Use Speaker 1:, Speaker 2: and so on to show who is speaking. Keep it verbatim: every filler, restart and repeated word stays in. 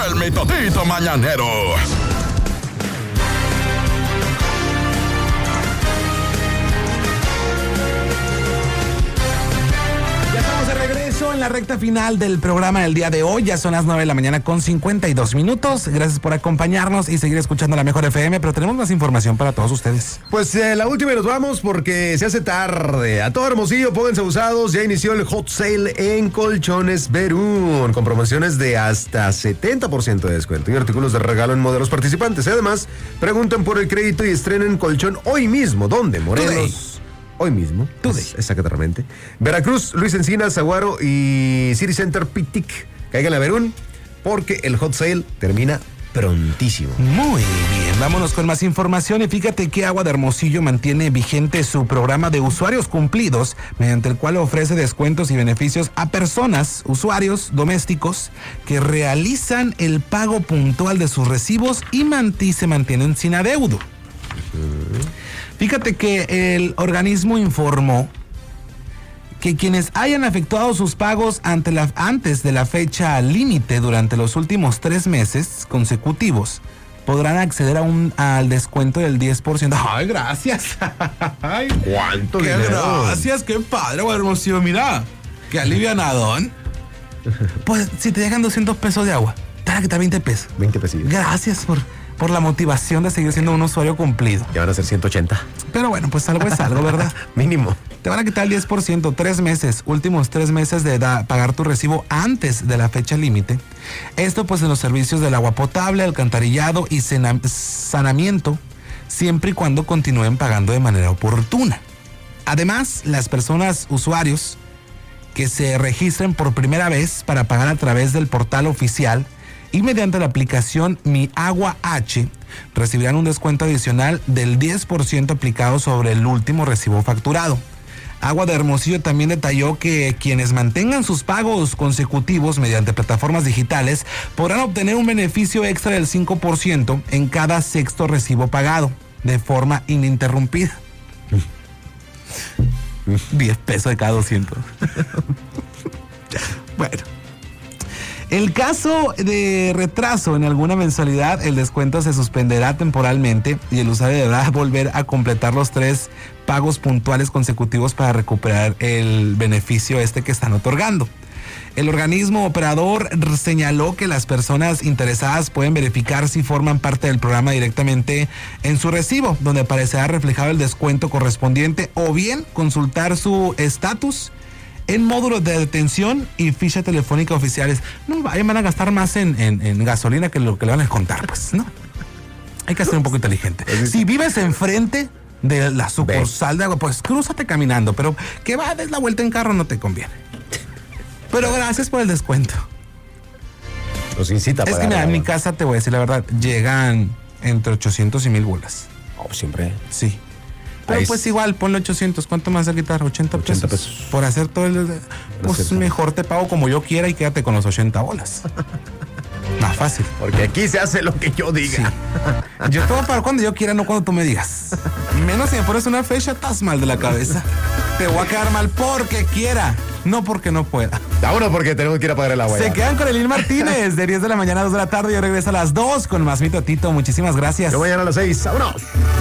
Speaker 1: El Mitotito Mañanero.
Speaker 2: En la recta final del programa del día de hoy, ya son las nueve de la mañana con cincuenta y dos minutos. Gracias por acompañarnos y seguir escuchando la Mejor F M, pero tenemos más información para todos ustedes.
Speaker 3: Pues eh, la última y nos vamos porque se hace tarde. A todo Hermosillo, pónganse usados. Ya inició el hot sale en Colchones Verún, con promociones de hasta setenta por ciento de descuento y artículos de regalo en modelos participantes. Además, pregunten por el crédito y estrenen colchón hoy mismo. ¿Dónde? Morelos.
Speaker 2: Today.
Speaker 3: Hoy mismo.
Speaker 2: Today.
Speaker 3: Exactamente. Veracruz, Luis Encinas, Zaguaro y City Center Pitic. Caigan a Verún porque el hot sale termina prontísimo.
Speaker 2: Muy bien, vámonos con más información y fíjate que Agua de Hermosillo mantiene vigente su programa de usuarios cumplidos, mediante el cual ofrece descuentos y beneficios a personas, usuarios domésticos que realizan el pago puntual de sus recibos y manti- se mantienen sin adeudo. Uh-huh. Fíjate que el organismo informó que quienes hayan efectuado sus pagos ante la, antes de la fecha límite durante los últimos tres meses consecutivos podrán acceder a un, al descuento del diez por ciento. ¡Ay, gracias! Ay,
Speaker 3: ¿cuánto
Speaker 2: ¡Qué
Speaker 3: dinero?
Speaker 2: Gracias! ¡Qué padre, Agua de Hermosillo! Mira, qué alivianadón. Pues si te dejan doscientos pesos de agua, te van a quitar veinte pesos.
Speaker 3: veinte pesos.
Speaker 2: Gracias por... por la motivación de seguir siendo un usuario cumplido.
Speaker 3: Ya van a ser ciento ochenta.
Speaker 2: Pero bueno, pues algo es algo, ¿verdad?
Speaker 3: Mínimo.
Speaker 2: Te van a quitar el diez por ciento, tres meses, últimos tres meses de edad, pagar tu recibo antes de la fecha límite. Esto pues en los servicios del agua potable, alcantarillado y sena- saneamiento, siempre y cuando continúen pagando de manera oportuna. Además, las personas usuarios que se registren por primera vez para pagar a través del portal oficial y mediante la aplicación Mi Agua H recibirán un descuento adicional del diez por ciento aplicado sobre el último recibo facturado. Agua de Hermosillo también detalló que quienes mantengan sus pagos consecutivos mediante plataformas digitales podrán obtener un beneficio extra del cinco por ciento en cada sexto recibo pagado de forma ininterrumpida. diez pesos de cada doscientos. Bueno. El caso de retraso en alguna mensualidad, el descuento se suspenderá temporalmente y el usuario deberá volver a completar los tres pagos puntuales consecutivos para recuperar el beneficio este que están otorgando. El organismo operador señaló que las personas interesadas pueden verificar si forman parte del programa directamente en su recibo, donde aparecerá reflejado el descuento correspondiente, o bien consultar su estatus en módulos de detención y ficha telefónica oficiales. No vayan van a gastar más en, en, en gasolina que lo que le van a contar, pues, ¿no? Hay que ser un poco inteligente. Si vives enfrente de la sucursal de agua, pues crúzate caminando, pero que va, des la vuelta en carro no te conviene. Pero gracias por el descuento.
Speaker 3: Los incita a
Speaker 2: Es
Speaker 3: pagar.
Speaker 2: que mira, en mi casa, te voy a decir la verdad, llegan entre ochocientos y mil bolas.
Speaker 3: Oh, siempre.
Speaker 2: Sí. Pero
Speaker 3: Ahí
Speaker 2: pues
Speaker 3: es...
Speaker 2: igual, ponle ochocientos. ¿Cuánto me vas a quitar? ochenta pesos.
Speaker 3: pesos.
Speaker 2: Por hacer todo el... Pues
Speaker 3: hacer...
Speaker 2: mejor te pago como yo quiera y quédate con los ochenta bolas. Más fácil.
Speaker 3: Porque aquí se hace lo que yo diga.
Speaker 2: Sí. Yo te voy a pagar cuando yo quiera, no cuando tú me digas. Menos si me pones una fecha, estás mal de la cabeza. Te voy a quedar mal porque quiera, no porque no pueda.
Speaker 3: Vámonos porque tenemos que ir a pagar el agua.
Speaker 2: Se
Speaker 3: ya.
Speaker 2: quedan con Elín Martínez de diez de la mañana a dos de la tarde. Yo regreso a las dos con más Mitotito. Muchísimas gracias.
Speaker 3: Yo mañana a las seis. Vámonos.